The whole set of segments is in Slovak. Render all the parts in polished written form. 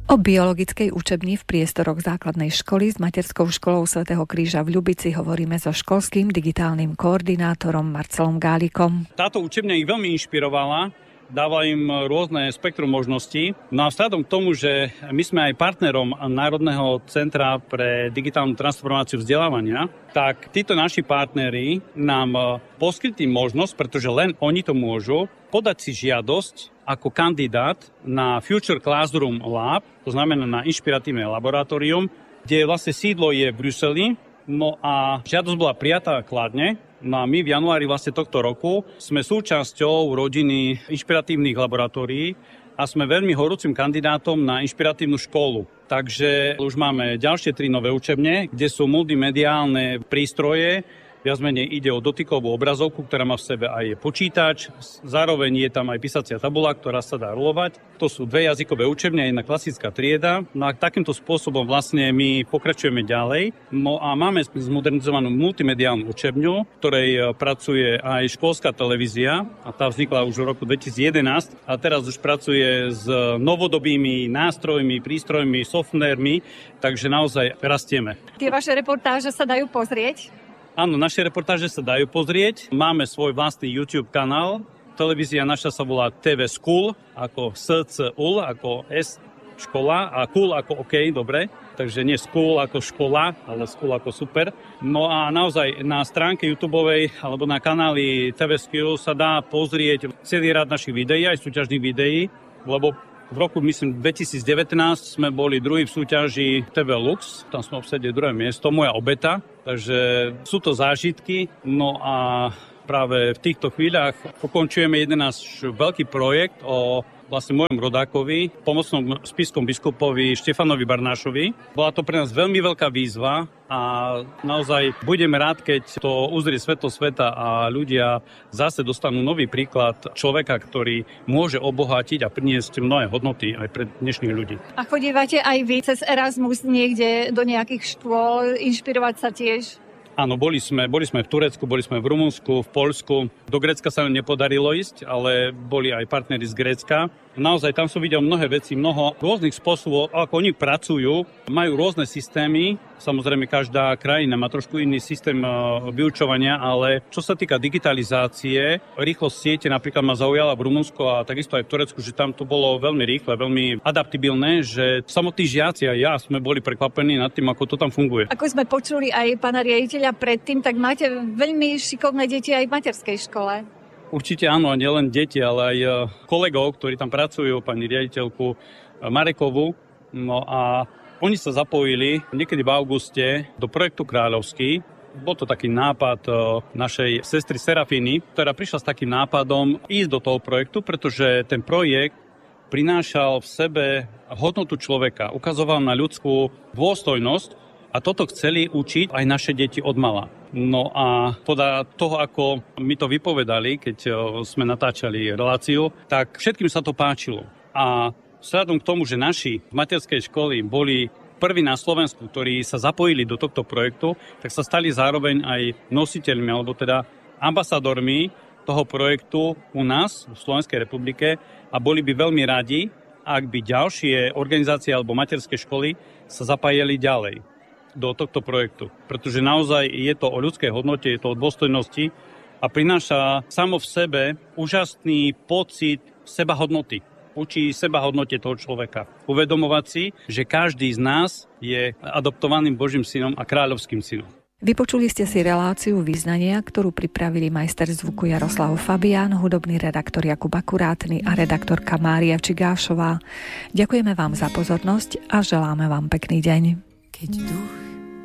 O biologickej učebni v priestoroch základnej školy s materskou školou Svätého Kríža v Ľubici hovoríme so školským digitálnym koordinátorom Marcelom Gálikom. Táto učebňa ich veľmi inšpirovala, dáva im rôzne spektrum možností. No a vzhľadom k tomu, že my sme aj partnerom Národného centra pre digitálnu transformáciu vzdelávania, tak títo naši partneri nám poskytli možnosť, pretože len oni to môžu, podať si žiadosť ako kandidát na Future Classroom Lab, to znamená na inšpiratívne laboratórium, kde vlastne sídlo je v Bruseli. No a žiadosť bola prijatá kladne. No a my v januári vlastne tohto roku sme súčasťou rodiny inšpiratívnych laboratórií a sme veľmi horúcim kandidátom na inšpiratívnu školu. Takže už máme ďalšie 3 nové učebne, kde sú multimediálne prístroje. Viac menej ide o dotykovú obrazovku, ktorá má v sebe aj počítač. Zároveň je tam aj písacia tabuľa, ktorá sa dá rolovať. To sú 2 jazykové učebne, jedna klasická trieda. No a takýmto spôsobom vlastne my pokračujeme ďalej. No a máme zmodernizovanú multimediálnu učebňu, v ktorej pracuje aj školská televízia. A tá vznikla už v roku 2011. A teraz už pracuje s novodobými nástrojmi, prístrojmi, softvermi. Takže naozaj rastieme. Tie vaše reportáže sa dajú pozrieť? Áno, naše reportáže sa dajú pozrieť. Máme svoj vlastný YouTube kanál. Televízia naša sa volá TV School, ako SCUL, ako S škola a cool ako OK, dobre. Takže nie school ako škola, ale school ako super. No a naozaj na stránke YouTubeovej alebo na kanáli TV School sa dá pozrieť celý rad našich videí, aj súťažných videí, lebo v roku, myslím, 2019 sme boli druhý v súťaži TV Lux, tam sme obsadili 2. miesto, moja obeta, takže sú to zážitky. No a práve v týchto chvíľach ukončujeme jeden náš veľký projekt o vlastne mojom rodákovi, pomocnom spiskom biskupovi Štefanovi Barnášovi. Bola to pre nás veľmi veľká výzva a naozaj budem rád, keď to uzrie svetlo sveta a ľudia zase dostanú nový príklad človeka, ktorý môže obohatiť a priniesť mnohé hodnoty aj pre dnešných ľudí. A chodívate aj vy cez Erasmus niekde do nejakých škôl, inšpirovať sa tiež? Áno, boli sme v Turecku, boli sme v Rumunsku, v Poľsku. Do Grécka sa nám nepodarilo ísť, ale boli aj partneri z Grécka. Naozaj tam som videl mnohé veci, mnoho rôznych spôsobov, ako oni pracujú. Majú rôzne systémy, samozrejme každá krajina má trošku iný systém vyučovania, ale čo sa týka digitalizácie, rýchlosť siete napríklad ma zaujala v Rumunsku a takisto aj v Turecku, že tam to bolo veľmi rýchle, veľmi adaptibilné, že samotní žiaci a ja sme boli prekvapení nad tým, ako to tam funguje. Ako sme počuli aj pána riaditeľa predtým, tak máte veľmi šikovné deti aj v materskej škole. Určite áno, a nielen deti, ale aj kolegov, ktorí tam pracujú, pani riaditeľku Marekovu. No a oni sa zapojili niekedy v auguste do projektu Kráľovský. Bol to taký nápad našej sestry Serafíny, ktorá prišla s takým nápadom ísť do toho projektu, pretože ten projekt prinášal v sebe hodnotu človeka, ukazoval na ľudskú dôstojnosť a toto chceli učiť aj naše deti odmala. No a podľa toho, ako mi to vypovedali, keď sme natáčali reláciu, tak všetkým sa to páčilo. A vzhľadom k tomu, že naši v materskej školy boli prví na Slovensku, ktorí sa zapojili do tohto projektu, tak sa stali zároveň aj nositeľmi, alebo teda ambasadormi toho projektu u nás v Slovenskej republike a boli by veľmi radi, ak by ďalšie organizácie alebo materské školy sa zapájali ďalej do tohto projektu. Pretože naozaj je to o ľudskej hodnote, je to o dôstojnosti a prináša samo v sebe úžasný pocit sebahodnoty. Učí sebahodnote toho človeka. Uvedomovať si, že každý z nás je adoptovaným Božím synom a kráľovským synom. Vypočuli ste si reláciu Vyznania, ktorú pripravili majster zvuku Jaroslav Fabián, hudobný redaktor Jakub Akurátny a redaktorka Mária Čigášová. Ďakujeme vám za pozornosť a želáme vám pekný deň. Keď duch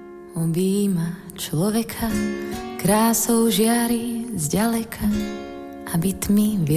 objíma človeka, krásou žiari zďaleka, aby tmy